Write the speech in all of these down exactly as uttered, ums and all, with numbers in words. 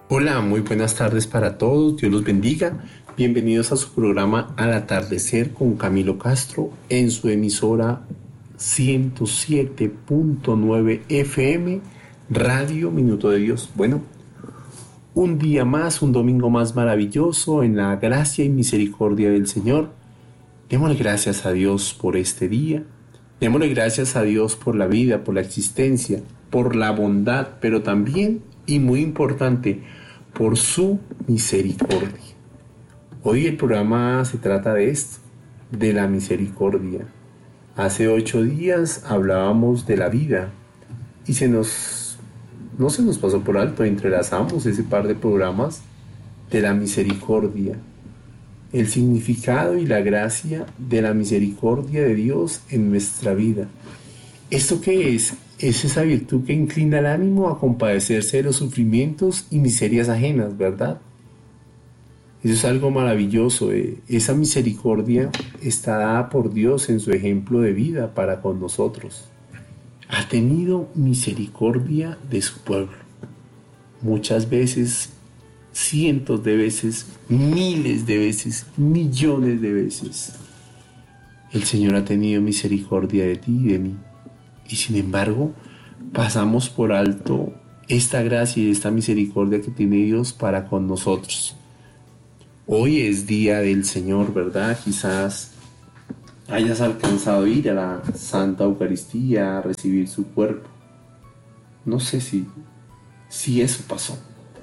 Hola, muy buenas tardes para todos, Dios los bendiga. Bienvenidos a su programa Al Atardecer con Camilo Castro en su emisora ciento siete punto nueve F M, Radio Minuto de Dios. Bueno, un día más, un domingo más maravilloso en la gracia y misericordia del Señor. Démosle gracias a Dios por este día. Démosle gracias a Dios por la vida, por la existencia, por la bondad, pero también, y muy importante, por su misericordia. Hoy el programa se trata de esto, de la misericordia. Hace ocho días hablábamos de la vida y se nos, no se nos pasó por alto, entrelazamos ese par de programas de la misericordia, el significado y la gracia de la misericordia de Dios en nuestra vida. ¿Esto qué es? Es esa virtud que inclina el ánimo a compadecerse de los sufrimientos y miserias ajenas, ¿verdad? Eso es algo maravilloso. Eh. Esa misericordia está dada por Dios en su ejemplo de vida para con nosotros. Ha tenido misericordia de su pueblo. Muchas veces, cientos de veces, miles de veces, millones de veces. El Señor ha tenido misericordia de ti y de mí. Y sin embargo, pasamos por alto esta gracia y esta misericordia que tiene Dios para con nosotros. Hoy es día del Señor, ¿verdad? Quizás hayas alcanzado a ir a la Santa Eucaristía, a recibir su cuerpo. No sé si, si eso pasó.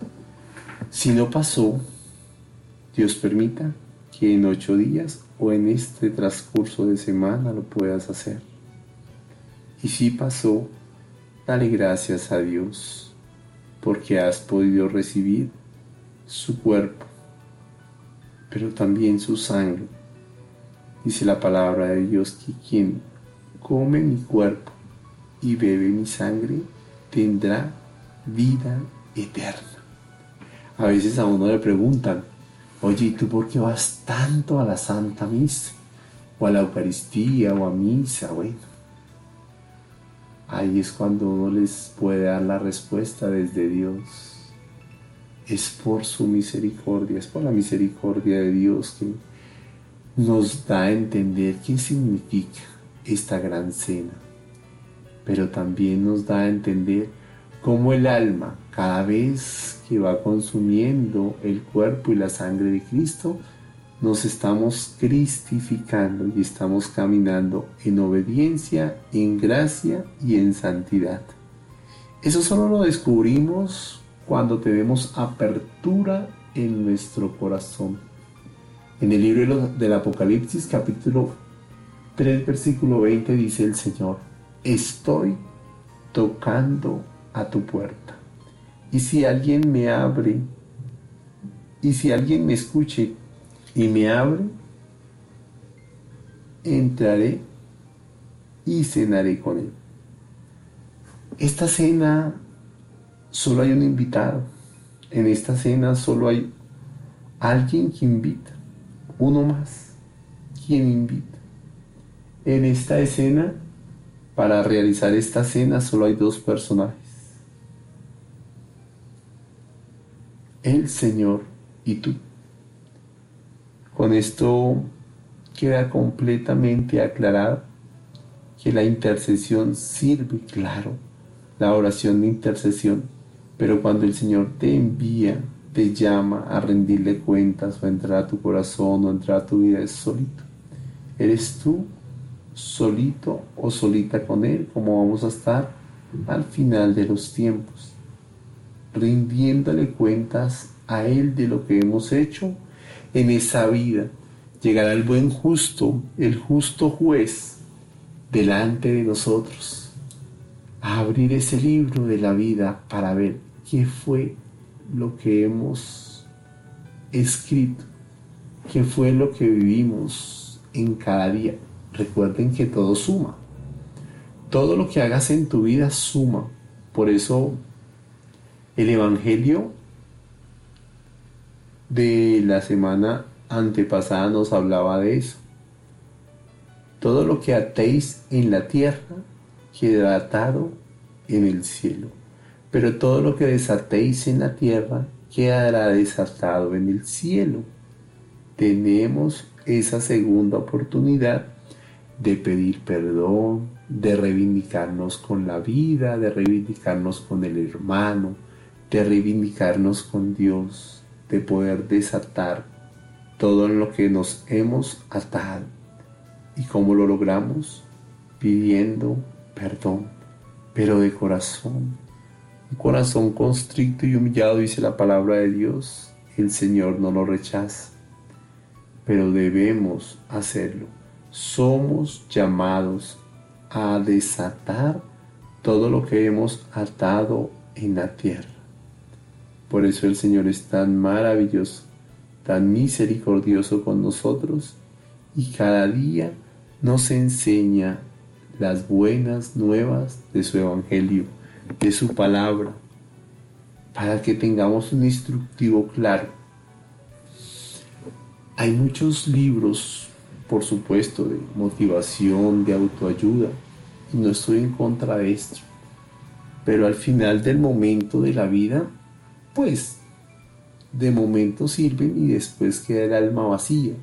Si no pasó, Dios permita que en ocho días o en este transcurso de semana lo puedas hacer. Y si pasó, dale gracias a Dios porque has podido recibir su cuerpo, pero también su sangre. Dice la palabra de Dios que quien come mi cuerpo y bebe mi sangre tendrá vida eterna. A veces a uno le preguntan, oye, ¿y tú por qué vas tanto a la Santa Misa? O a la Eucaristía o a misa, bueno. Ahí es cuando uno les puede dar la respuesta desde Dios. Es por su misericordia, es por la misericordia de Dios que nos da a entender qué significa esta gran cena. Pero también nos da a entender cómo el alma, cada vez que va consumiendo el cuerpo y la sangre de Cristo, nos estamos cristificando y estamos caminando en obediencia, en gracia y en santidad. Eso solo lo descubrimos cuando tenemos apertura en nuestro corazón. En el libro del Apocalipsis, capítulo tres, versículo veinte, dice el Señor: estoy tocando a tu puerta. Y si alguien me abre, y si alguien me escuche y me abre, entraré y cenaré con él. Esta cena solo hay un invitado. En esta cena solo hay alguien que invita, uno más, quien invita. En esta escena, para realizar esta cena, solo hay dos personajes: el Señor y tú. Con esto queda completamente aclarado que la intercesión sirve, claro, la oración de intercesión, pero cuando el Señor te envía, te llama a rendirle cuentas o a entrar a tu corazón o a entrar a tu vida, es solito. Eres tú solito o solita con Él, como vamos a estar al final de los tiempos, rindiéndole cuentas a Él de lo que hemos hecho en esa vida. Llegará el buen justo, el justo juez, delante de nosotros, a abrir ese libro de la vida para ver qué fue lo que hemos escrito, qué fue lo que vivimos en cada día. Recuerden que todo suma. Todo lo que hagas en tu vida suma. Por eso el Evangelio de la semana antepasada nos hablaba de eso. Todo lo que atéis en la tierra quedará atado en el cielo. pero todo lo que desatéis en la tierra quedará desatado en el cielo. Tenemos esa segunda oportunidad de pedir perdón, de reivindicarnos con la vida, de reivindicarnos con el hermano, de reivindicarnos con Dios, de poder desatar todo en lo que nos hemos atado. ¿Y cómo lo logramos? Pidiendo perdón, pero de corazón. Un corazón constricto y humillado, dice la palabra de Dios, el Señor no lo rechaza, pero debemos hacerlo. Somos llamados a desatar todo lo que hemos atado en la tierra. Por eso el Señor es tan maravilloso, tan misericordioso con nosotros, y cada día nos enseña las buenas nuevas de su Evangelio, de su palabra, para que tengamos un instructivo claro. Hay muchos libros, por supuesto, de motivación, de autoayuda, y no estoy en contra de esto, pero al final del momento de la vida, pues de momento sirven y después queda el alma vacía,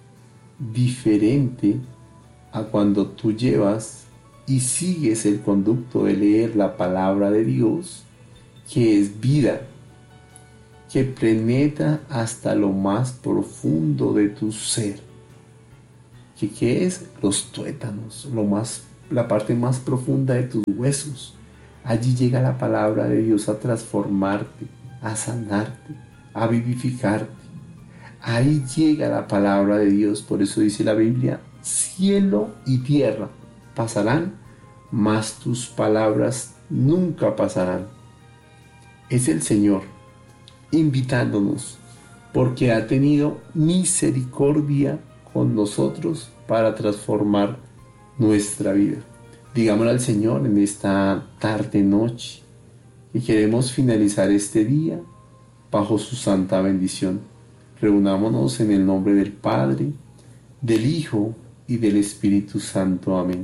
diferente a cuando tú llevas y sigues el conducto de leer la palabra de Dios, que es vida, que penetra hasta lo más profundo de tu ser. ¿Qué, qué es? Los tuétanos, lo más, la parte más profunda de tus huesos. Allí llega la palabra de Dios a transformarte, a sanarte, a vivificarte. Ahí llega la palabra de Dios. Por eso dice la Biblia: cielo y tierra pasarán, mas tus palabras nunca pasarán. Es el Señor invitándonos, porque ha tenido misericordia con nosotros para transformar nuestra vida. Digámosle al Señor en esta tarde noche que queremos finalizar este día bajo su santa bendición. Reunámonos en el nombre del Padre, del Hijo y del Espíritu Santo. Amén.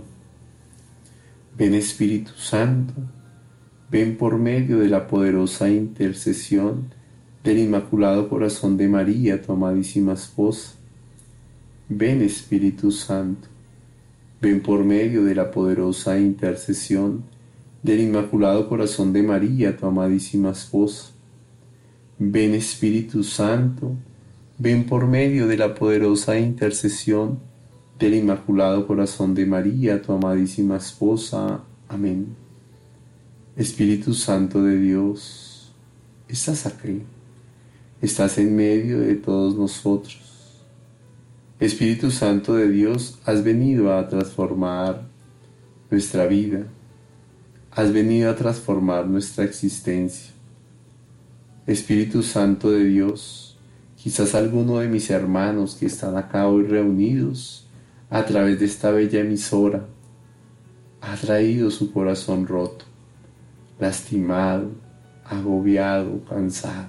Ven, Espíritu Santo, ven por medio de la poderosa intercesión del Inmaculado Corazón de María, tu amadísima esposa. Ven, Espíritu Santo, ven por medio de la poderosa intercesión del Inmaculado Corazón de María, tu amadísima esposa. Ven, Espíritu Santo, ven por medio de la poderosa intercesión del Inmaculado Corazón de María, tu amadísima esposa. Amén. Espíritu Santo de Dios, estás aquí, estás en medio de todos nosotros. Espíritu Santo de Dios, has venido a transformar nuestra vida, has venido a transformar nuestra existencia. Espíritu Santo de Dios, quizás alguno de mis hermanos que están acá hoy reunidos a través de esta bella emisora ha traído su corazón roto, lastimado, agobiado, cansado.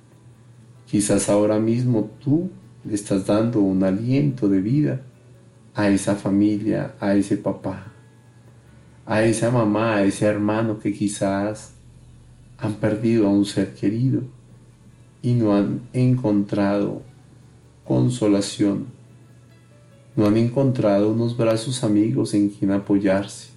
Quizás ahora mismo tú le estás dando un aliento de vida a esa familia, a ese papá, a esa mamá, a ese hermano que quizás han perdido a un ser querido y no han encontrado consolación, no han encontrado unos brazos amigos en quien apoyarse.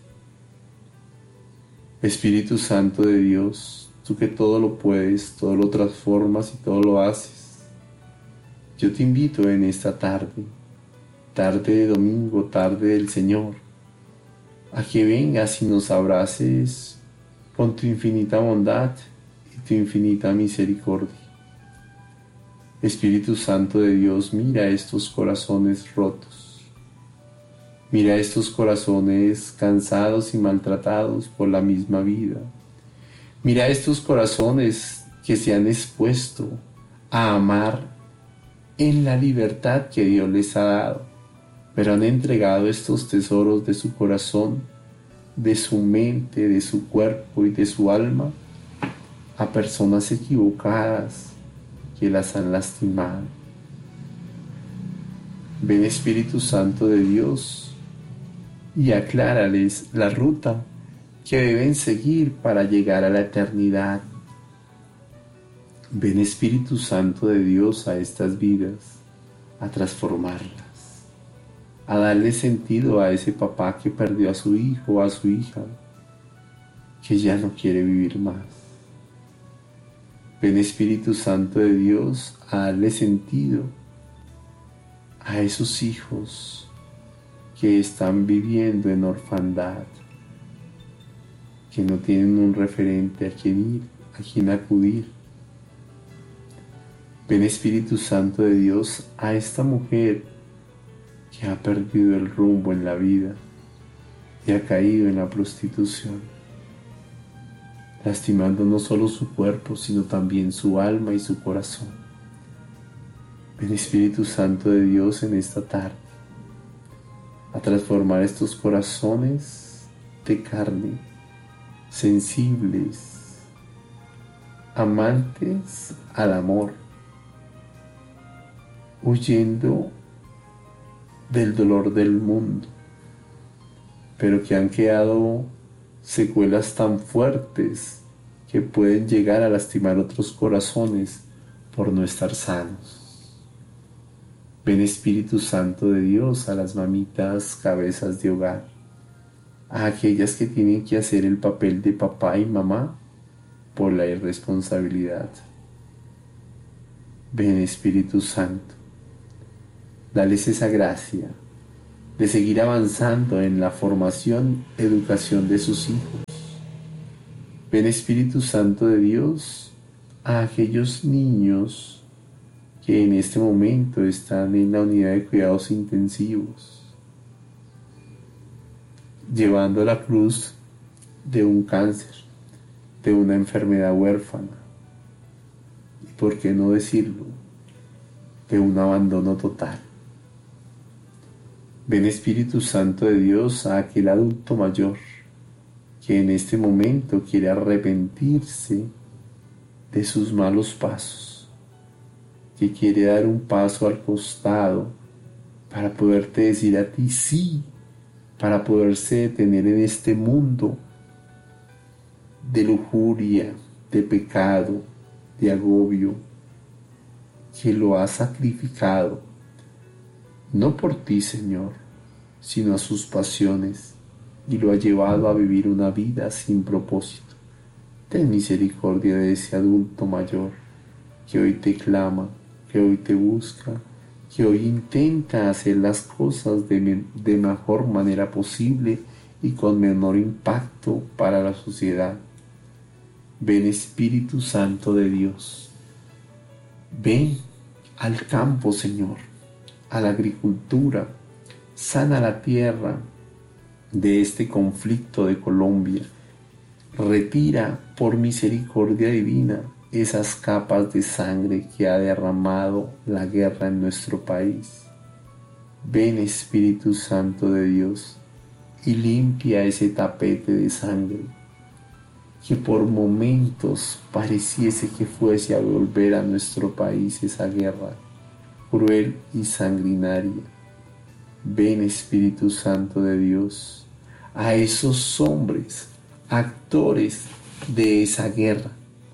Espíritu Santo de Dios, tú que todo lo puedes, todo lo transformas y todo lo haces, yo te invito en esta tarde, tarde de domingo, tarde del Señor, a que vengas y nos abraces con tu infinita bondad y tu infinita misericordia. Espíritu Santo de Dios, mira estos corazones rotos, mira estos corazones cansados y maltratados por la misma vida, mira estos corazones que se han expuesto a amar en la libertad que Dios les ha dado, pero han entregado estos tesoros de su corazón, de su mente, de su cuerpo y de su alma a personas equivocadas que las han lastimado. Ven, Espíritu Santo de Dios, y aclárales la ruta que deben seguir para llegar a la eternidad. Ven Espíritu Santo de Dios a estas vidas, a transformarlas, a darle sentido a ese papá que perdió a su hijo o a su hija, que ya no quiere vivir más. Ven Espíritu Santo de Dios a darle sentido a esos hijos que están viviendo en orfandad, que no tienen un referente a quien ir, a quien acudir. Ven Espíritu Santo de Dios a esta mujer que ha perdido el rumbo en la vida y ha caído en la prostitución, lastimando no solo su cuerpo, sino también su alma y su corazón. Ven Espíritu Santo de Dios en esta tarde a transformar estos corazones de carne, sensibles, amantes al amor, huyendo del dolor del mundo, pero que han quedado secuelas tan fuertes que pueden llegar a lastimar otros corazones por no estar sanos. Ven Espíritu Santo de Dios a las mamitas cabezas de hogar, a aquellas que tienen que hacer el papel de papá y mamá por la irresponsabilidad. Ven Espíritu Santo, dales esa gracia de seguir avanzando en la formación, educación de sus hijos. Ven Espíritu Santo de Dios a aquellos niños que en este momento están en la unidad de cuidados intensivos, llevando la cruz de un cáncer, de una enfermedad huérfana, y por qué no decirlo, de un abandono total. Ven Espíritu Santo de Dios a aquel adulto mayor que en este momento quiere arrepentirse de sus malos pasos, que quiere dar un paso al costado para poderte decir a ti sí, para poderse detener en este mundo de lujuria, de pecado, de agobio, que lo ha sacrificado, no por ti, Señor, sino a sus pasiones, y lo ha llevado a vivir una vida sin propósito. Ten misericordia de ese adulto mayor que hoy te clama, que hoy te busca, que hoy intenta hacer las cosas de, me- de mejor manera posible y con menor impacto para la sociedad. Ven Espíritu Santo de Dios, ven al campo, Señor, a la agricultura, sana la tierra de este conflicto de Colombia, retira por misericordia divina esas capas de sangre que ha derramado la guerra en nuestro país. Ven Espíritu Santo de Dios y limpia ese tapete de sangre que por momentos pareciese que fuese a volver a nuestro país esa guerra cruel y sanguinaria. Ven Espíritu Santo de Dios a esos hombres, actores de esa guerra.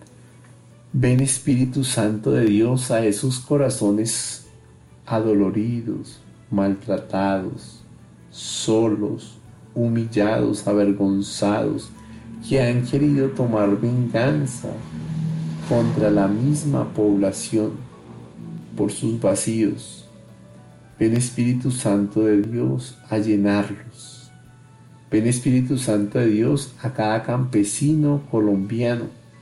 Ven Espíritu Santo de Dios a esos corazones adoloridos, maltratados, solos, humillados, avergonzados, que han querido tomar venganza contra la misma población por sus vacíos. Ven Espíritu Santo de Dios a llenarlos. Ven Espíritu Santo de Dios a cada campesino colombiano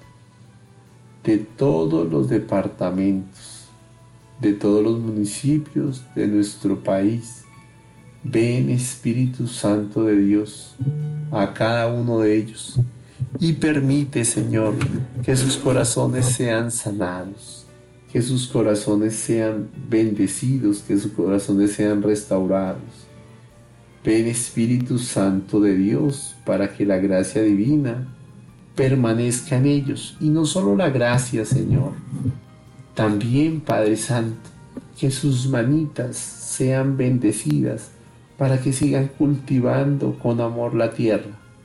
de todos los departamentos, de todos los municipios de nuestro país. Ven Espíritu Santo de Dios a cada uno de ellos y permite, Señor, que sus corazones sean sanados, que sus corazones sean bendecidos, que sus corazones sean restaurados. Ven Espíritu Santo de Dios para que la gracia divina permanezca en ellos, y no solo la gracia, Señor, también, Padre Santo, que sus manitas sean bendecidas para que sigan cultivando con amor la tierra,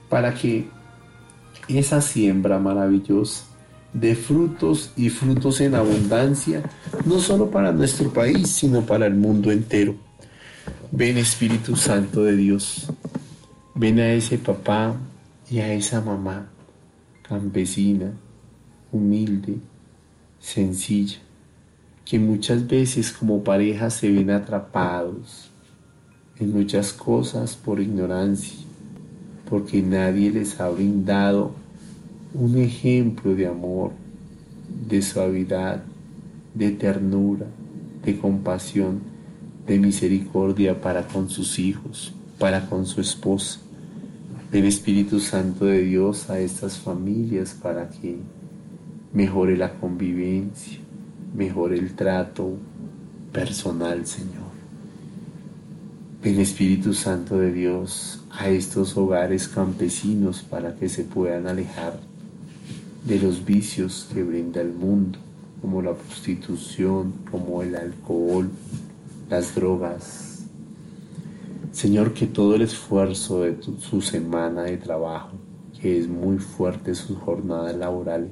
para que esa siembra maravillosa de frutos y frutos en abundancia, no solo para nuestro país, sino para el mundo entero. Ven Espíritu Santo de Dios, ven a ese papá y a esa mamá campesina, humilde, sencilla, que muchas veces como pareja se ven atrapados en muchas cosas por ignorancia, porque nadie les ha brindado un ejemplo de amor, de suavidad, de ternura, de compasión, de misericordia para con sus hijos, para con su esposa. Ven Espíritu Santo de Dios a estas familias para que mejore la convivencia, mejore el trato personal, Señor. Ven Espíritu Santo de Dios a estos hogares campesinos para que se puedan alejar de los vicios que brinda el mundo, como la prostitución, como el alcohol, las drogas. Señor, que todo el esfuerzo de tu, su semana de trabajo, que es muy fuerte sus jornadas laborales,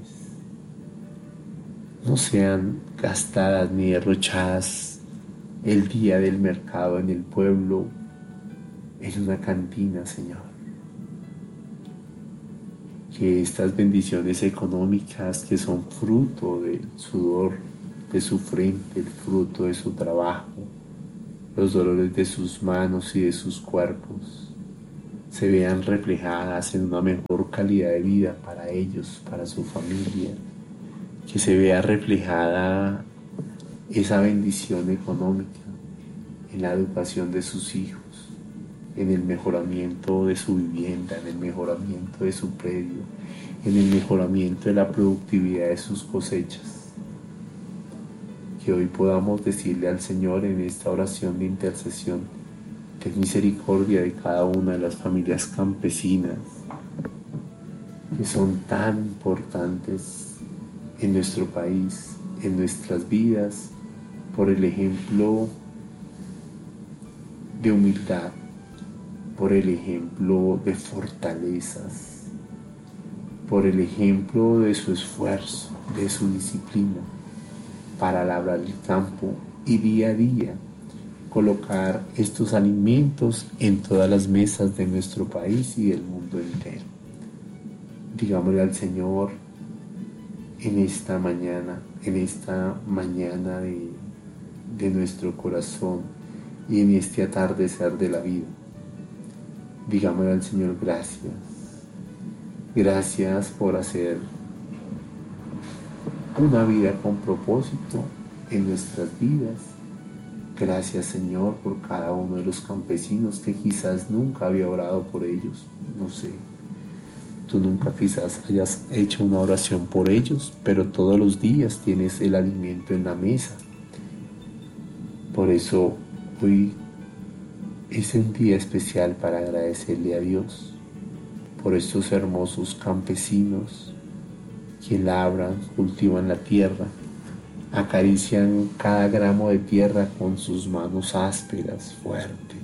no sean gastadas ni derrochadas el día del mercado en el pueblo, en una cantina, Señor. Que estas bendiciones económicas que son fruto del sudor de su frente, el fruto de su trabajo, los dolores de sus manos y de sus cuerpos, se vean reflejadas en una mejor calidad de vida para ellos, para su familia, que se vea reflejada esa bendición económica en la educación de sus hijos, en el mejoramiento de su vivienda, en el mejoramiento de su predio, en el mejoramiento de la productividad de sus cosechas. Que hoy podamos decirle al Señor en esta oración de intercesión, ten misericordia de cada una de las familias campesinas que son tan importantes en nuestro país, en nuestras vidas, por el ejemplo de humildad, por el ejemplo de fortalezas, por el ejemplo de su esfuerzo, de su disciplina para labrar el campo y día a día colocar estos alimentos en todas las mesas de nuestro país y del mundo entero. Digámosle al Señor en esta mañana, en esta mañana de, de nuestro corazón y en este atardecer de la vida. Digámosle al Señor gracias. Gracias por hacer una vida con propósito en nuestras vidas. Gracias, Señor, por cada uno de los campesinos que quizás nunca había orado por ellos. No sé, tú nunca quizás hayas hecho una oración por ellos, pero todos los días tienes el alimento en la mesa. Por eso hoy es un día especial para agradecerle a Dios por estos hermosos campesinos que labran, cultivan la tierra, acarician cada gramo de tierra con sus manos ásperas, fuertes,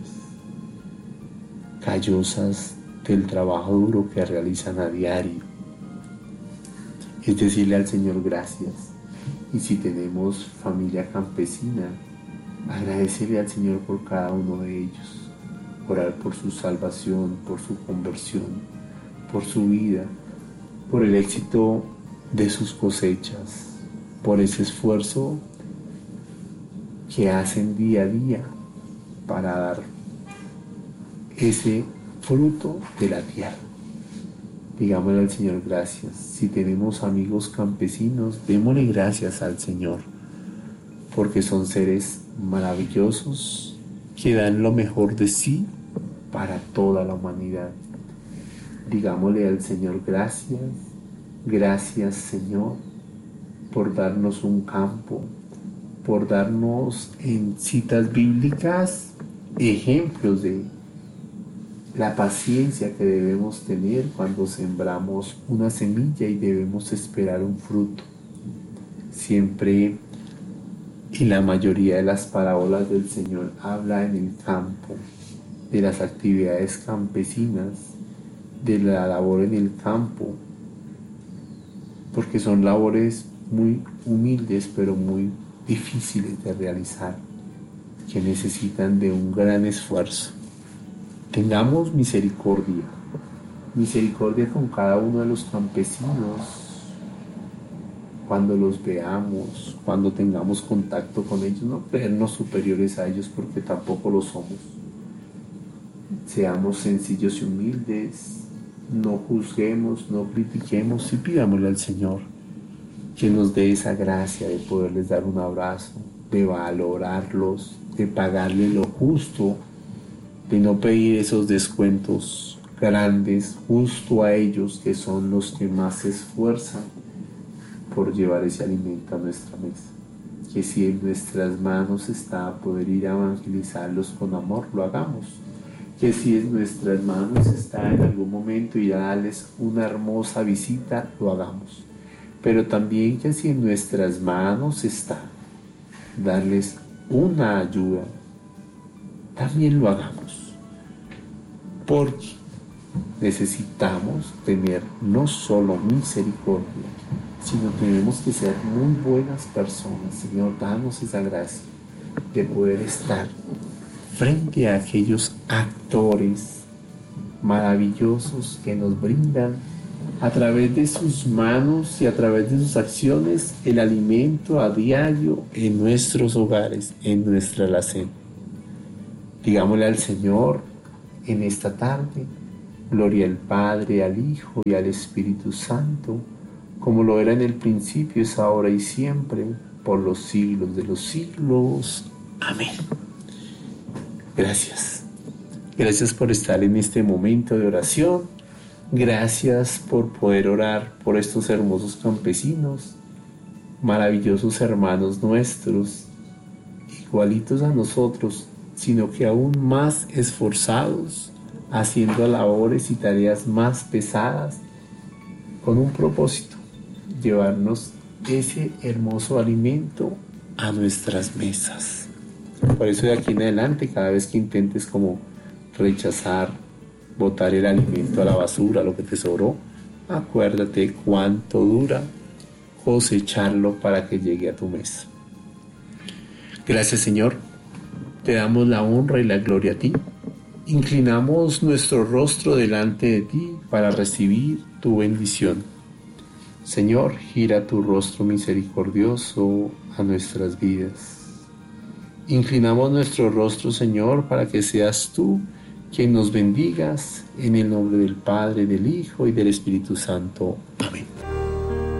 callosas del trabajo duro que realizan a diario. Es decirle al Señor gracias. Y si tenemos familia campesina, agradecerle al Señor por cada uno de ellos, orar por su salvación, por su conversión, por su vida, por el éxito de sus cosechas, por ese esfuerzo que hacen día a día para dar ese fruto de la tierra. Digámosle al Señor gracias. Si tenemos amigos campesinos, démosle gracias al Señor, porque son seres maravillosos que dan lo mejor de sí para toda la humanidad. Digámosle al Señor gracias. Gracias, Señor, por darnos un campo, por darnos en citas bíblicas ejemplos de la paciencia que debemos tener cuando sembramos una semilla y debemos esperar un fruto. Siempre y la mayoría de las parábolas del Señor habla en el campo, de las actividades campesinas de la labor en el campo, porque son labores muy humildes pero muy difíciles de realizar, que necesitan de un gran esfuerzo. Tengamos misericordia, misericordia con cada uno de los campesinos, cuando los veamos, cuando tengamos contacto con ellos, no creernos superiores a ellos porque tampoco lo somos. Seamos sencillos y humildes, no juzguemos, no critiquemos y pidámosle al Señor que nos dé esa gracia de poderles dar un abrazo, de valorarlos, de pagarle lo justo, de no pedir esos descuentos grandes justo a ellos que son los que más se esfuerzan por llevar ese alimento a nuestra mesa. Que si en nuestras manos está poder ir a evangelizarlos con amor, lo hagamos. Que si en nuestras manos está en algún momento ir a darles una hermosa visita, lo hagamos. Pero también que si en nuestras manos está darles una ayuda, también lo hagamos. Porque necesitamos tener no solo misericordia, sino tenemos que ser muy buenas personas. Señor, danos esa gracia de poder estar frente a aquellos actores maravillosos que nos brindan a través de sus manos y a través de sus acciones el alimento a diario en nuestros hogares, en nuestra alacena. Digámosle al Señor en esta tarde, gloria al Padre, al Hijo y al Espíritu Santo, como lo era en el principio, es ahora y siempre, por los siglos de los siglos. Amén. Gracias. Gracias por estar en este momento de oración. Gracias por poder orar por estos hermosos campesinos, maravillosos hermanos nuestros, igualitos a nosotros, sino que aún más esforzados, haciendo labores y tareas más pesadas, con un propósito: llevarnos ese hermoso alimento a nuestras mesas. Por eso de aquí en adelante, cada vez que intentes como rechazar, botar el alimento a la basura, lo que te sobró, acuérdate cuánto dura cosecharlo para que llegue a tu mesa. Gracias, Señor, te damos la honra y la gloria a ti. Inclinamos nuestro rostro delante de ti para recibir tu bendición. Señor, gira tu rostro misericordioso a nuestras vidas. Inclinamos nuestro rostro, Señor, para que seas tú quien nos bendigas, en el nombre del Padre, del Hijo y del Espíritu Santo. Amén.